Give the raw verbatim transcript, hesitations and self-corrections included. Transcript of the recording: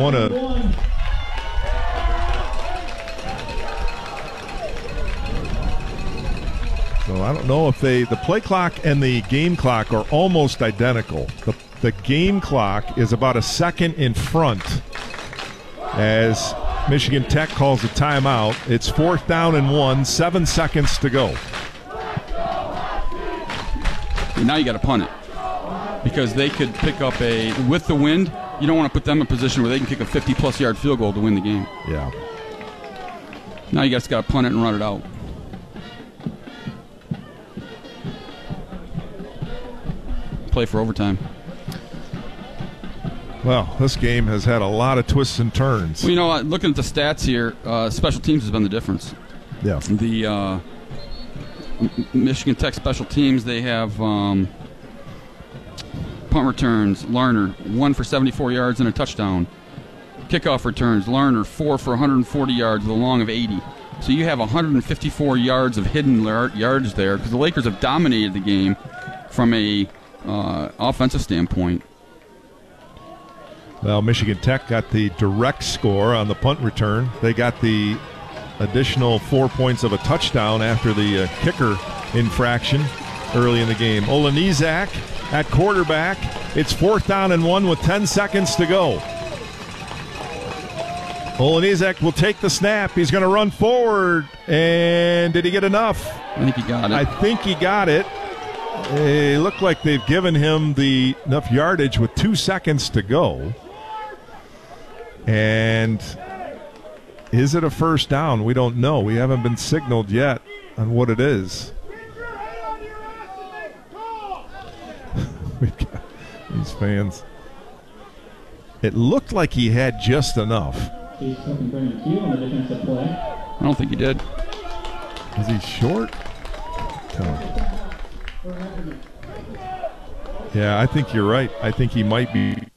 want to. So I don't know if they, the play clock and the game clock are almost identical. The, the game clock is about a second in front as Michigan Tech calls a timeout. It's fourth down and one, seven seconds to go. Now you got to punt it because they could pick up a, with the wind, you don't want to put them in a position where they can kick a fifty-plus yard field goal to win the game. Yeah. Now you just got to punt it and run it out. Play for overtime. Well, this game has had a lot of twists and turns. Well, you know, looking at the stats here, uh, special teams has been the difference. Yeah. The uh, Michigan Tech special teams, they have um, punt returns, Larner, one for seventy-four yards and a touchdown. Kickoff returns, Larner, four for one hundred forty yards with a long of eighty. So you have one hundred fifty-four yards of hidden yards there because the Lakers have dominated the game from a uh, offensive standpoint. Well, Michigan Tech got the direct score on the punt return. They got the additional four points of a touchdown after the uh, kicker infraction early in the game. Olenizak at quarterback. It's fourth down and one with ten seconds to go. Olenizak will take the snap. He's going to run forward. And did he get enough? I think he got it. I think he got it. It looked like they've given him the enough yardage with two seconds to go. And is it a first down? We don't know. We haven't been signaled yet on what it is. We've got these fans. It looked like he had just enough. I don't think he did. Is he short? No. Yeah, I think you're right. I think he might be